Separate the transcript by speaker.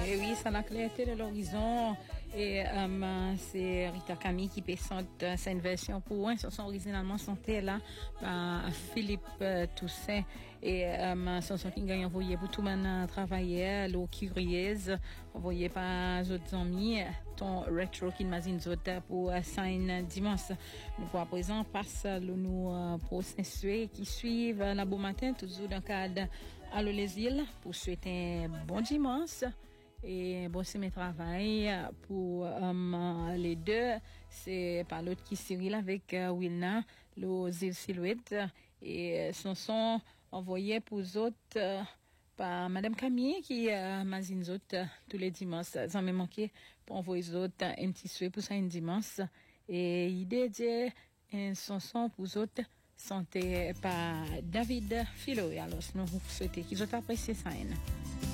Speaker 1: Et oui, ça la clarté de l'horizon. Et c'est Rita Camille qui présente cette version pour un chanson originalement chantée là par Philippe Toussaint. Et chanson qui gagne envoyé pour tout le monde travailler, l'eau curieuse, envoyé par autres amis, ton retro qui m'a dit pour sign dimanche. Nous à présent passe nous processuer qui suivent la bon matin toujours dans le cadre à les îles pour souhaiter un bon dimanche. Et bon, c'est mes travail pour les deux. C'est par l'autre qui Cyril avec Wilna, les îles Silhouette. Et son envoyé pour les autres par Madame Camille qui m'a dit les autres tous les dimanches. Ça m'a manqué pour envoyer les autres un petit souhait pour ça un dimanche. Et il dédié une chanson pour les autres santé par David Philo. Alors, nous vous souhaitons qu'ils ont apprécié ça.